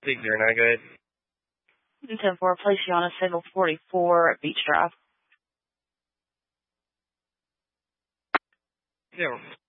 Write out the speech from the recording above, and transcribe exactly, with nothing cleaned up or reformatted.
six zero nine, go ahead. ten four, place you on a signal forty-four Beach Drive. Yeah.